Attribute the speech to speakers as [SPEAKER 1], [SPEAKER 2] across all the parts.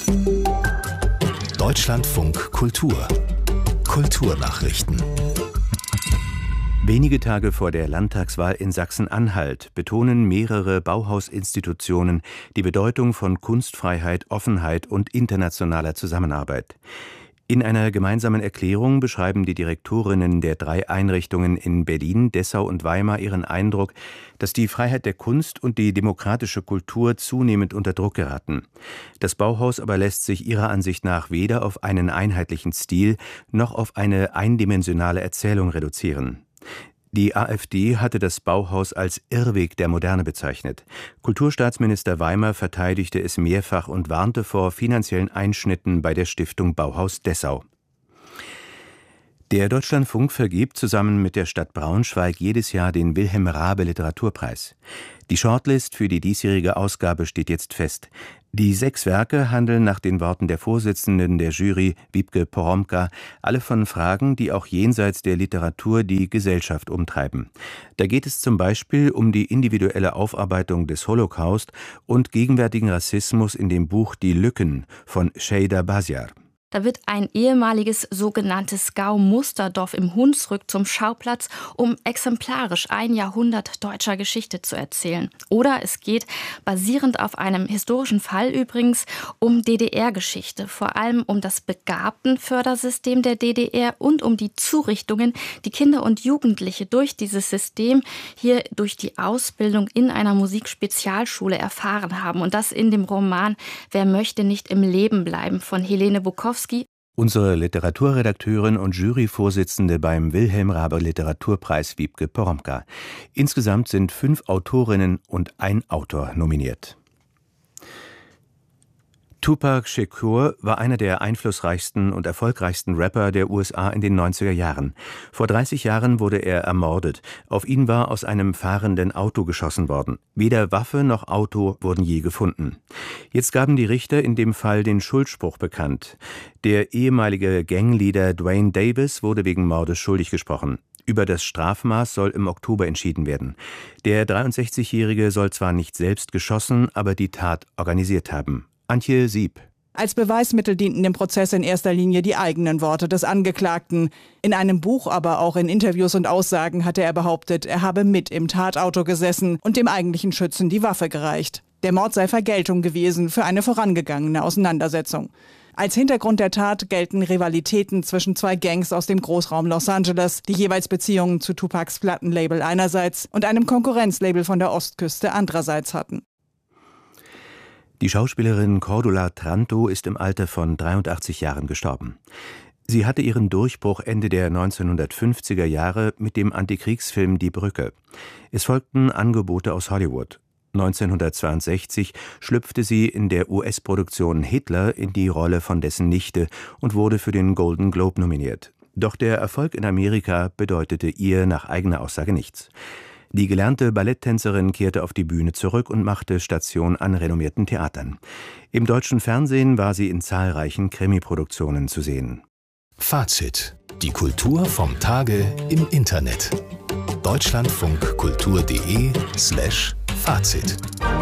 [SPEAKER 1] Deutschlandfunk Kultur. Kulturnachrichten.
[SPEAKER 2] Wenige Tage vor der Landtagswahl in Sachsen-Anhalt betonen mehrere Bauhaus-Institutionen die Bedeutung von Kunstfreiheit, Offenheit und internationaler Zusammenarbeit. In einer gemeinsamen Erklärung beschreiben die Direktorinnen der 3 Einrichtungen in Berlin, Dessau und Weimar ihren Eindruck, dass die Freiheit der Kunst und die demokratische Kultur zunehmend unter Druck geraten. Das Bauhaus aber lässt sich ihrer Ansicht nach weder auf einen einheitlichen Stil noch auf eine eindimensionale Erzählung reduzieren. Die AfD hatte das Bauhaus als Irrweg der Moderne bezeichnet. Kulturstaatsminister Weimar verteidigte es mehrfach und warnte vor finanziellen Einschnitten bei der Stiftung Bauhaus Dessau. Der Deutschlandfunk vergibt zusammen mit der Stadt Braunschweig jedes Jahr den Wilhelm-Raabe-Literaturpreis. Die Shortlist für die diesjährige Ausgabe steht jetzt fest. Die 6 Werke handeln nach den Worten der Vorsitzenden der Jury, Wiebke Poromka, alle von Fragen, die auch jenseits der Literatur die Gesellschaft umtreiben. Da geht es zum Beispiel um die individuelle Aufarbeitung des Holocaust und gegenwärtigen Rassismus in dem Buch Die Lücken von Şeyda Basyar.
[SPEAKER 3] Da wird ein ehemaliges sogenanntes Gau-Musterdorf im Hunsrück zum Schauplatz, um exemplarisch ein Jahrhundert deutscher Geschichte zu erzählen. Oder es geht, basierend auf einem historischen Fall übrigens, um DDR-Geschichte, vor allem um das Begabtenfördersystem der DDR und um die Zurichtungen, die Kinder und Jugendliche durch dieses System hier durch die Ausbildung in einer Musikspezialschule erfahren haben. Und das in dem Roman Wer möchte nicht im Leben bleiben von Helene Bukowski.
[SPEAKER 2] Unsere Literaturredakteurin und Juryvorsitzende beim Wilhelm-Raabe-Literaturpreis Wiebke Poromka. Insgesamt sind 5 Autorinnen und ein Autor nominiert. Tupac Shakur war einer der einflussreichsten und erfolgreichsten Rapper der USA in den 90er Jahren. Vor 30 Jahren wurde er ermordet. Auf ihn war aus einem fahrenden Auto geschossen worden. Weder Waffe noch Auto wurden je gefunden. Jetzt gaben die Richter in dem Fall den Schuldspruch bekannt. Der ehemalige Gangleader Dwayne Davis wurde wegen Mordes schuldig gesprochen. Über das Strafmaß soll im Oktober entschieden werden. Der 63-Jährige soll zwar nicht selbst geschossen, aber die Tat organisiert haben. Antje Sieb.
[SPEAKER 4] Als Beweismittel dienten dem Prozess in erster Linie die eigenen Worte des Angeklagten. In einem Buch, aber auch in Interviews und Aussagen hatte er behauptet, er habe mit im Tatauto gesessen und dem eigentlichen Schützen die Waffe gereicht. Der Mord sei Vergeltung gewesen für eine vorangegangene Auseinandersetzung. Als Hintergrund der Tat gelten Rivalitäten zwischen 2 Gangs aus dem Großraum Los Angeles, die jeweils Beziehungen zu Tupacs Plattenlabel einerseits und einem Konkurrenzlabel von der Ostküste andererseits hatten.
[SPEAKER 2] Die Schauspielerin Cordula Tranto ist im Alter von 83 Jahren gestorben. Sie hatte ihren Durchbruch Ende der 1950er Jahre mit dem Antikriegsfilm Die Brücke. Es folgten Angebote aus Hollywood. 1962 schlüpfte sie in der US-Produktion Hitler in die Rolle von dessen Nichte und wurde für den Golden Globe nominiert. Doch der Erfolg in Amerika bedeutete ihr nach eigener Aussage nichts. Die gelernte Balletttänzerin kehrte auf die Bühne zurück und machte Station an renommierten Theatern. Im deutschen Fernsehen war sie in zahlreichen Krimi-Produktionen zu sehen.
[SPEAKER 1] Fazit: Die Kultur vom Tage im Internet. deutschlandfunkkultur.de/Fazit.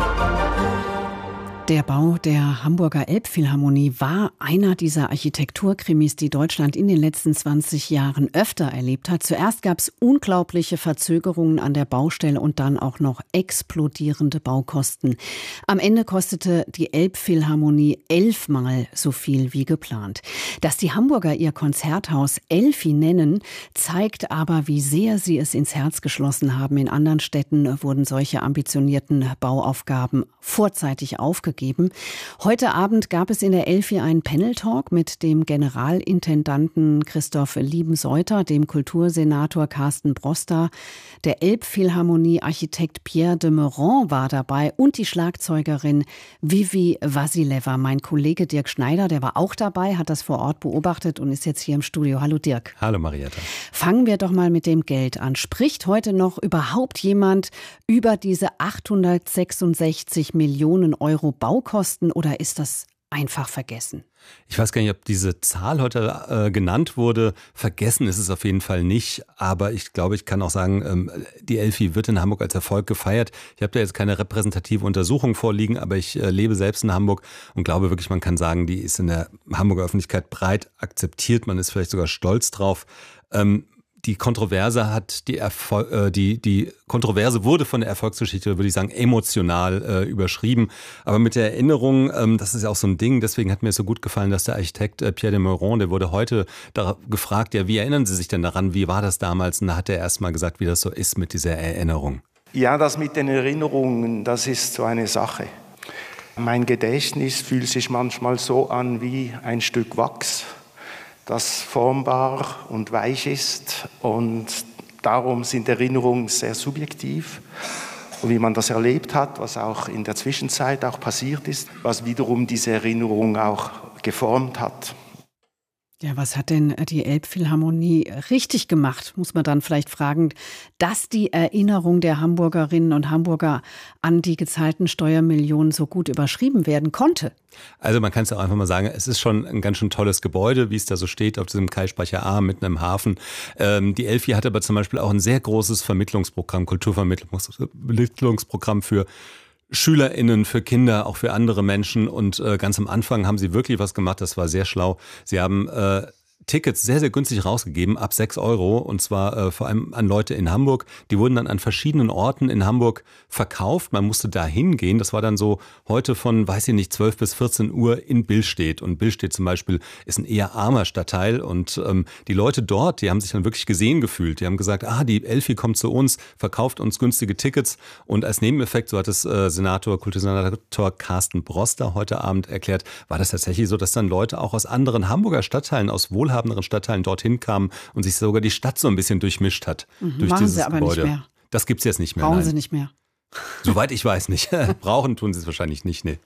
[SPEAKER 5] Der Bau der Hamburger Elbphilharmonie war einer dieser Architekturkrimis, die Deutschland in den letzten 20 Jahren öfter erlebt hat. Zuerst gab es unglaubliche Verzögerungen an der Baustelle und dann auch noch explodierende Baukosten. Am Ende kostete die Elbphilharmonie 11-mal so viel wie geplant. Dass die Hamburger ihr Konzerthaus Elfi nennen, zeigt aber, wie sehr sie es ins Herz geschlossen haben. In anderen Städten wurden solche ambitionierten Bauaufgaben vorzeitig aufgegeben. Heute Abend gab es in der Elfi einen Panel-Talk mit dem Generalintendanten Christoph Liebenseuter, dem Kultursenator Carsten Broster, der Elbphilharmonie-Architekt Pierre de Meuron war dabei und die Schlagzeugerin Vivi Vasileva. Mein Kollege Dirk Schneider, der war auch dabei, hat das vor Ort beobachtet und ist jetzt hier im Studio. Hallo Dirk.
[SPEAKER 6] Hallo Marietta.
[SPEAKER 5] Fangen wir doch mal mit dem Geld an. Spricht heute noch überhaupt jemand über diese 866 Millionen Euro Baukosten oder ist das einfach vergessen?
[SPEAKER 6] Ich weiß gar nicht, ob diese Zahl heute genannt wurde. Vergessen ist es auf jeden Fall nicht. Aber ich glaube, ich kann auch sagen, die Elfi wird in Hamburg als Erfolg gefeiert. Ich habe da jetzt keine repräsentative Untersuchung vorliegen, aber ich lebe selbst in Hamburg und glaube wirklich, man kann sagen, die ist in der Hamburger Öffentlichkeit breit akzeptiert. Man ist vielleicht sogar stolz drauf. Die Kontroverse die Kontroverse wurde von der Erfolgsgeschichte, würde ich sagen, emotional überschrieben. Aber mit der Erinnerung, das ist ja auch so ein Ding, deswegen hat mir es so gut gefallen, dass der Architekt Pierre de Meuron, der wurde heute gefragt, ja, wie erinnern Sie sich denn daran, wie war das damals? Und da hat er erst mal gesagt, wie das so ist mit dieser Erinnerung.
[SPEAKER 7] Ja, das mit den Erinnerungen, das ist so eine Sache. Mein Gedächtnis fühlt sich manchmal so an wie ein Stück Wachs, das formbar und weich ist, und darum sind Erinnerungen sehr subjektiv. Und wie man das erlebt hat, was auch in der Zwischenzeit auch passiert ist, was wiederum diese Erinnerung auch geformt hat.
[SPEAKER 5] Ja, was hat denn die Elbphilharmonie richtig gemacht, muss man dann vielleicht fragen, dass die Erinnerung der Hamburgerinnen und Hamburger an die gezahlten Steuermillionen so gut überschrieben werden konnte?
[SPEAKER 6] Also man kann es auch einfach mal sagen, es ist schon ein ganz schön tolles Gebäude, wie es da so steht, auf diesem Kaispeicher A mitten im Hafen. Die Elfi hat aber zum Beispiel auch ein sehr großes Vermittlungsprogramm, Kulturvermittlungsprogramm für SchülerInnen, für Kinder, auch für andere Menschen, und ganz am Anfang haben sie wirklich was gemacht, das war sehr schlau. Sie haben Tickets sehr, sehr günstig rausgegeben, ab 6 €, und zwar vor allem an Leute in Hamburg. Die wurden dann an verschiedenen Orten in Hamburg verkauft. Man musste da hingehen. Das war dann so heute von, 12 bis 14 Uhr in Billstedt. Und Billstedt zum Beispiel ist ein eher armer Stadtteil. Und die Leute dort, die haben sich dann wirklich gesehen gefühlt. Die haben gesagt, die Elfi kommt zu uns, verkauft uns günstige Tickets. Und als Nebeneffekt, so hat es Kultursenator Carsten Broster heute Abend erklärt, war das tatsächlich so, dass dann Leute auch aus anderen Hamburger Stadtteilen, aus wohlhabenden Stadtteilen dorthin kamen und sich sogar die Stadt so ein bisschen durchmischt hat. Durch
[SPEAKER 5] Machen
[SPEAKER 6] dieses
[SPEAKER 5] sie aber
[SPEAKER 6] Gebäude.
[SPEAKER 5] nicht mehr.
[SPEAKER 6] Das gibt's jetzt nicht mehr.
[SPEAKER 5] Brauchen
[SPEAKER 6] nein.
[SPEAKER 5] sie nicht mehr.
[SPEAKER 6] Soweit ich weiß nicht. Brauchen tun sie es wahrscheinlich nicht, nee.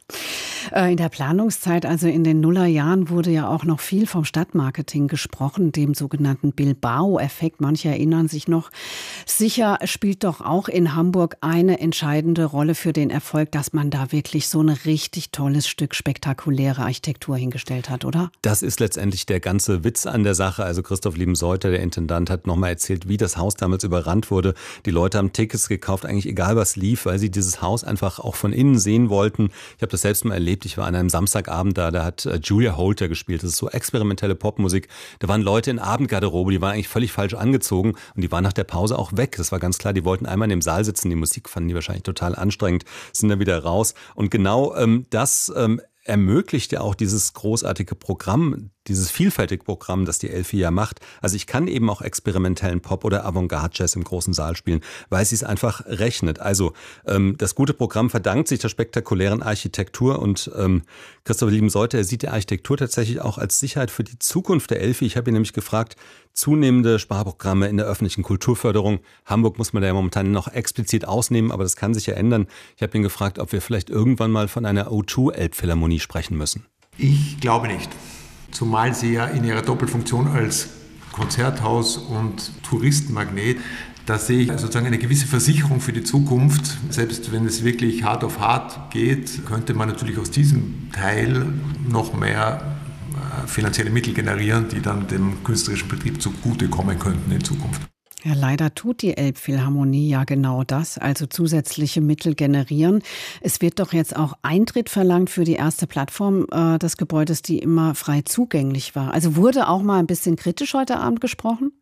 [SPEAKER 5] In der Planungszeit, also in den Nullerjahren, wurde ja auch noch viel vom Stadtmarketing gesprochen, dem sogenannten Bilbao-Effekt. Manche erinnern sich noch. Sicher spielt doch auch in Hamburg eine entscheidende Rolle für den Erfolg, dass man da wirklich so ein richtig tolles Stück spektakuläre Architektur hingestellt hat, oder?
[SPEAKER 6] Das ist letztendlich der ganze Witz an der Sache. Also Christoph Liebenseuter, der Intendant, hat nochmal erzählt, wie das Haus damals überrannt wurde. Die Leute haben Tickets gekauft, eigentlich egal was lief, weil sie dieses Haus einfach auch von innen sehen wollten. Ich habe das selbst mal erlebt. Ich war an einem Samstagabend da hat Julia Holter gespielt. Das ist so experimentelle Popmusik. Da waren Leute in Abendgarderobe, die waren eigentlich völlig falsch angezogen und die waren nach der Pause auch weg. Das war ganz klar, die wollten einmal in dem Saal sitzen. Die Musik fanden die wahrscheinlich total anstrengend, sind dann wieder raus. Und genau das ermöglicht ja auch dieses großartige Programm, dieses vielfältige Programm, das die Elfi ja macht. Also ich kann eben auch experimentellen Pop oder Avantgarde-Jazz im großen Saal spielen, weil sie es einfach rechnet. Also das gute Programm verdankt sich der spektakulären Architektur und Christoph Liebenseuter sieht die Architektur tatsächlich auch als Sicherheit für die Zukunft der Elfi. Ich habe ihn nämlich gefragt, zunehmende Sparprogramme in der öffentlichen Kulturförderung. Hamburg muss man da ja momentan noch explizit ausnehmen, aber das kann sich ja ändern. Ich habe ihn gefragt, ob wir vielleicht irgendwann mal von einer O2-Elbphilharmonie sprechen müssen.
[SPEAKER 8] Ich glaube nicht. Zumal sie ja in ihrer Doppelfunktion als Konzerthaus und Touristenmagnet, da sehe ich sozusagen eine gewisse Versicherung für die Zukunft. Selbst wenn es wirklich hart auf hart geht, könnte man natürlich aus diesem Teil noch mehr finanzielle Mittel generieren, die dann dem künstlerischen Betrieb zugutekommen könnten in Zukunft.
[SPEAKER 5] Ja, leider tut die Elbphilharmonie ja genau das, also zusätzliche Mittel generieren. Es wird doch jetzt auch Eintritt verlangt für die erste Plattform des Gebäudes, die immer frei zugänglich war. Also wurde auch mal ein bisschen kritisch heute Abend gesprochen?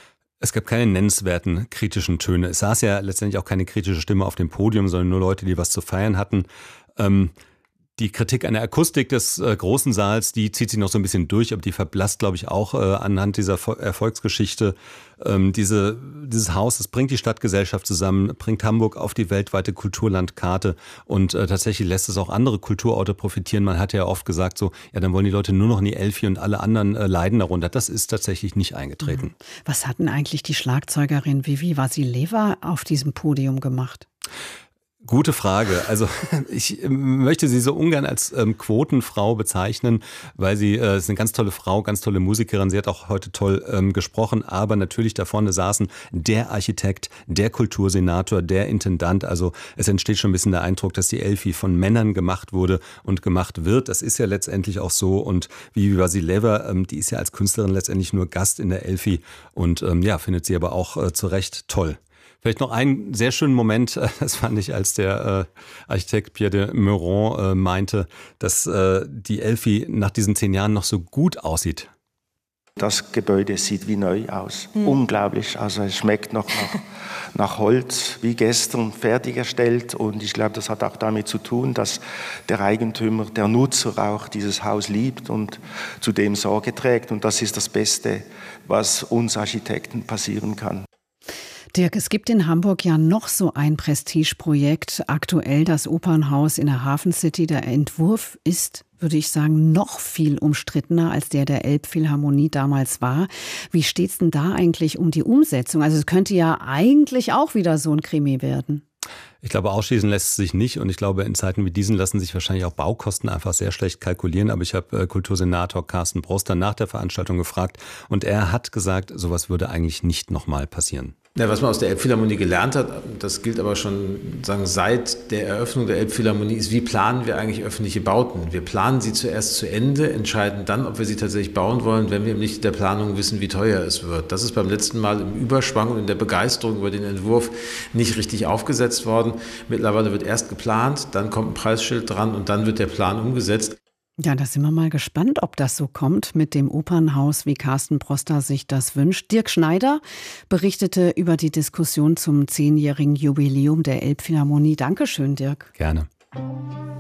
[SPEAKER 6] Es gab keine nennenswerten kritischen Töne. Es saß ja letztendlich auch keine kritische Stimme auf dem Podium, sondern nur Leute, die was zu feiern hatten. Die Kritik an der Akustik des großen Saals, die zieht sich noch so ein bisschen durch, aber die verblasst, glaube ich, auch anhand dieser Erfolgsgeschichte. Dieses Haus, das bringt die Stadtgesellschaft zusammen, bringt Hamburg auf die weltweite Kulturlandkarte und tatsächlich lässt es auch andere Kulturorte profitieren. Man hat ja oft gesagt so, ja, dann wollen die Leute nur noch in die Elfi und alle anderen leiden darunter. Das ist tatsächlich nicht eingetreten.
[SPEAKER 5] Was hatten eigentlich die Schlagzeugerin Vivi Vasileva auf diesem Podium gemacht?
[SPEAKER 6] Gute Frage. Also ich möchte sie so ungern als Quotenfrau bezeichnen, weil sie ist eine ganz tolle Frau, ganz tolle Musikerin. Sie hat auch heute toll gesprochen, aber natürlich da vorne saßen der Architekt, der Kultursenator, der Intendant. Also es entsteht schon ein bisschen der Eindruck, dass die Elfi von Männern gemacht wurde und gemacht wird. Das ist ja letztendlich auch so. Und Vivi Vasileva, die ist ja als Künstlerin letztendlich nur Gast in der Elfi und findet sie aber auch zu Recht toll. Vielleicht noch einen sehr schönen Moment, das fand ich, als der Architekt Pierre de Meuron meinte, dass die Elfi nach diesen 10 Jahren noch so gut aussieht.
[SPEAKER 7] Das Gebäude sieht wie neu aus. Unglaublich. Also es schmeckt noch nach Holz, wie gestern fertiggestellt. Und ich glaube, das hat auch damit zu tun, dass der Eigentümer, der Nutzer auch dieses Haus liebt und zudem Sorge trägt. Und das ist das Beste, was uns Architekten passieren kann.
[SPEAKER 5] Dirk, es gibt in Hamburg ja noch so ein Prestigeprojekt, aktuell das Opernhaus in der Hafen City. Der Entwurf ist, würde ich sagen, noch viel umstrittener, als der Elbphilharmonie damals war. Wie steht's denn da eigentlich um die Umsetzung? Also es könnte ja eigentlich auch wieder so ein Krimi werden.
[SPEAKER 6] Ich glaube, ausschließen lässt es sich nicht und ich glaube, in Zeiten wie diesen lassen sich wahrscheinlich auch Baukosten einfach sehr schlecht kalkulieren. Aber ich habe Kultursenator Carsten Broster nach der Veranstaltung gefragt und er hat gesagt, sowas würde eigentlich nicht nochmal passieren.
[SPEAKER 9] Ja, was man aus der Elbphilharmonie gelernt hat, das gilt aber schon seit der Eröffnung der Elbphilharmonie, ist, wie planen wir eigentlich öffentliche Bauten? Wir planen sie zuerst zu Ende, entscheiden dann, ob wir sie tatsächlich bauen wollen, wenn wir im Licht der Planung wissen, wie teuer es wird. Das ist beim letzten Mal im Überschwang und in der Begeisterung über den Entwurf nicht richtig aufgesetzt worden. Mittlerweile wird erst geplant, dann kommt ein Preisschild dran und dann wird der Plan umgesetzt.
[SPEAKER 5] Ja, da sind wir mal gespannt, ob das so kommt mit dem Opernhaus, wie Carsten Broster sich das wünscht. Dirk Schneider berichtete über die Diskussion zum 10-jährigen Jubiläum der Elbphilharmonie. Dankeschön, Dirk.
[SPEAKER 6] Gerne.